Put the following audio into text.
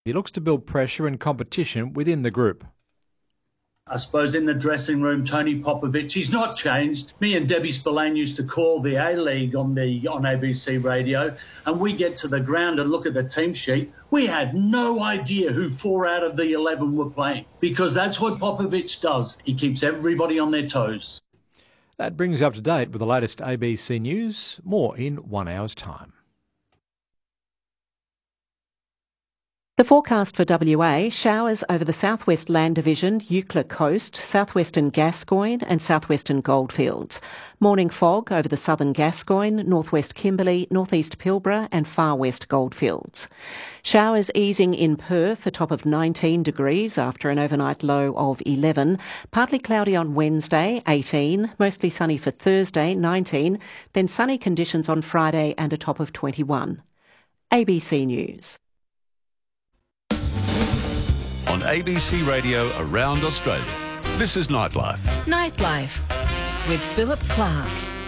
He looks to build pressure and competition within the group. I suppose in the dressing room, Tony Popovich, he's not changed. Me and Debbie Spillane used to call the A-League on ABC radio, and we get to the ground and look at the team sheet. We had no idea who 4 out of the 11 were playing, because that's what Popovich does. He keeps everybody on their toes. That brings you up to date with the latest ABC News. More in 1 hour's time. The forecast for WA: showers over the southwest Land Division, Eucla Coast, southwestern Gascoyne and southwestern Goldfields. Morning fog over the southern Gascoyne, northwest Kimberley, northeast Pilbara and far west Goldfields. Showers easing in Perth, a top of 19 degrees after an overnight low of 11. Partly cloudy on Wednesday, 18. Mostly sunny for Thursday, 19. Then sunny conditions on Friday and a top of 21. ABC News. On ABC Radio around Australia, this is Nightlife. Nightlife with Philip Clark.